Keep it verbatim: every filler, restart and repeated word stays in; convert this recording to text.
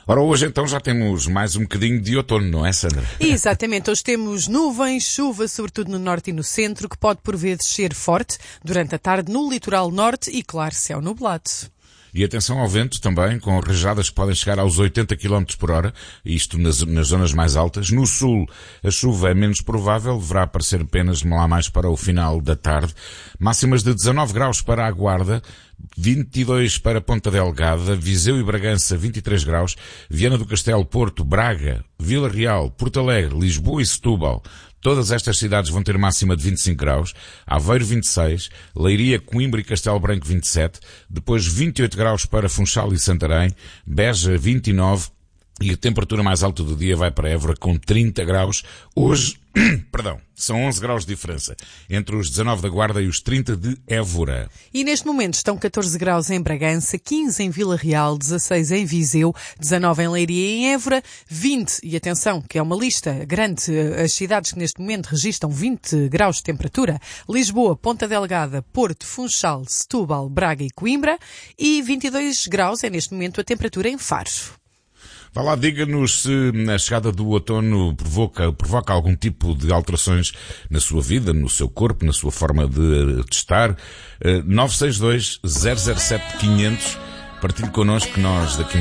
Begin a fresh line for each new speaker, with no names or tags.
Ora, hoje então já temos mais um bocadinho de outono, não é, Sandra?
Exatamente, hoje temos nuvens, chuva, sobretudo no norte e no centro, que pode por vezes ser forte durante a tarde no litoral norte e, claro, céu nublado.
E atenção ao vento também, com rajadas que podem chegar aos oitenta quilómetros por hora, isto nas, nas zonas mais altas. No sul, a chuva é menos provável, deverá aparecer apenas lá mais para o final da tarde. Máximas de dezanove graus para a Guarda, vinte e dois para Ponta Delgada, Viseu e Bragança vinte e três graus, Viana do Castelo, Porto, Braga, Vila Real, Porto Alegre, Lisboa e Setúbal. Todas estas cidades vão ter máxima de vinte e cinco graus, Aveiro vinte e seis, Leiria, Coimbra e Castelo Branco vinte e sete, depois vinte e oito graus para Funchal e Santarém, Beja vinte e nove e a temperatura mais alta do dia vai para Évora com trinta graus. Hoje, perdão, são onze graus de diferença entre os dezanove da Guarda e os trinta de Évora.
E neste momento estão catorze graus em Bragança, quinze em Vila Real, dezasseis em Viseu, dezanove em Leiria e em Évora, vinte, e atenção, que é uma lista grande, as cidades que neste momento registram vinte graus de temperatura, Lisboa, Ponta Delgada, Porto, Funchal, Setúbal, Braga e Coimbra, e vinte e dois graus é neste momento a temperatura em Faro.
Vá lá, diga-nos se a chegada do outono provoca, provoca algum tipo de alterações na sua vida, no seu corpo, na sua forma de, de estar. Uh, nove seis dois, zero zero sete, quinhentos. Partilhe connosco que nós daqui